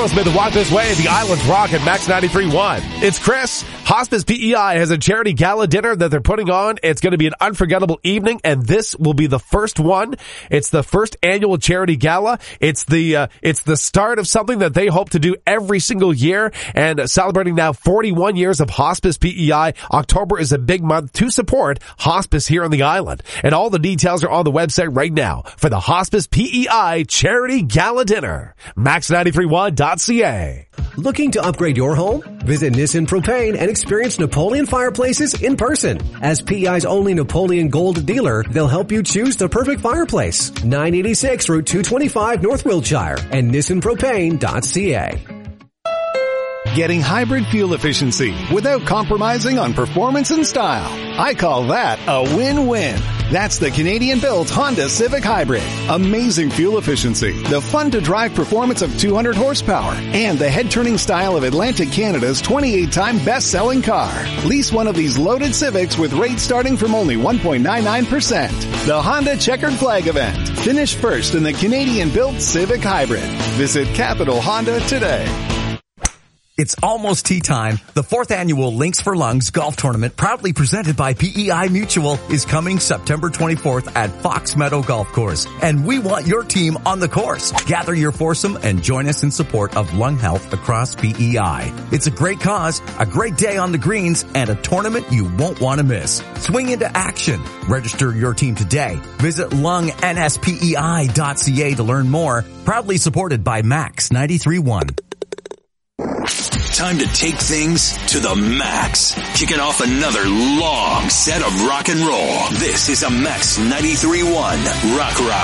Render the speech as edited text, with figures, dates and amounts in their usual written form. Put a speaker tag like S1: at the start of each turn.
S1: Aerosmith Walk This Way at the Islands Rock at Max 93.1. It's Chris. Hospice PEI has a charity gala dinner that they're putting on. It's going to be an unforgettable evening, and this will be the first one. It's the first annual charity gala. It's the start of something that they hope to do every single year, and celebrating now 41 years of Hospice PEI. October is a big month to support hospice here on the island. And all the details are on the website right now for the Hospice PEI Charity Gala Dinner. Max931.ca.
S2: Looking to upgrade your home? Visit Nissan Propane and experience Napoleon fireplaces in person. As PEI's only Napoleon Gold dealer, they'll help you choose the perfect fireplace. 986 Route 225 North Wiltshire and nissanpropane.ca.
S3: Getting hybrid fuel efficiency without compromising on performance and style. I call that a win-win. That's the Canadian-built Honda Civic Hybrid. Amazing fuel efficiency, the fun-to-drive performance of 200 horsepower, and the head-turning style of Atlantic Canada's 28-time best-selling car. Lease one of these loaded Civics with rates starting from only 1.99%. The Honda Checkered Flag event. Finish first in the Canadian-built Civic Hybrid. Visit Capital Honda today.
S4: It's almost tea time. The 4th annual Links for Lungs golf tournament, proudly presented by PEI Mutual, is coming September 24th at Fox Meadow Golf Course. And we want your team on the course. Gather your foursome and join us in support of lung health across PEI. It's a great cause, a great day on the greens, and a tournament you won't want to miss. Swing into action. Register your team today. Visit lungnspei.ca to learn more. Proudly supported by Max 93.1.
S5: Time to take things to the max. Kicking off another long set of rock and roll. This is a Max 93.1 Rock.